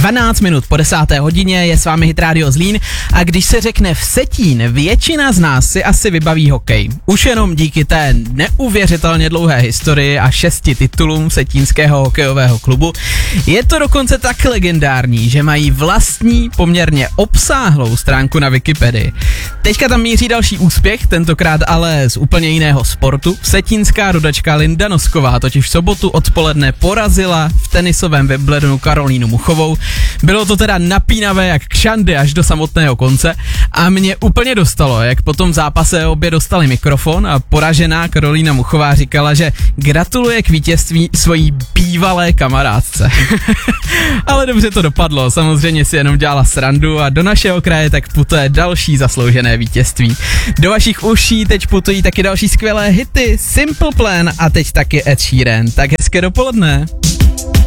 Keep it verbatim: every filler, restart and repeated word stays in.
dvanáct minut po desáté hodině je s vámi Hit Radio Zlín a když se řekne Vsetín, většina z nás si asi vybaví hokej. Už jenom díky té neuvěřitelně dlouhé historii a šesti titulům Vsetínského hokejového klubu. Je to dokonce tak legendární, že mají vlastní poměrně obsáhlou stránku na Wikipedii. Teďka tam míří další úspěch, tentokrát ale z úplně jiného sportu. Vsetínská rodačka Linda Nosková totiž v sobotu odpoledne porazila v tenisovém Wimbledonu Karolínu Muchovou. Bylo to teda napínavé jak kšandy až do samotného konce a mě úplně dostalo, jak po tom zápase obě dostali mikrofon a poražená Karolína Muchová říkala, že gratuluje k vítězství svojí bývalé kamarádce. Ale dobře to dopadlo, samozřejmě si jenom dělala srandu a do našeho kraje tak putuje další zasloužené vítězství. Do vašich uší teď putují taky další skvělé hity, Simple Plan a teď taky Ed Sheeran. Tak hezké dopoledne.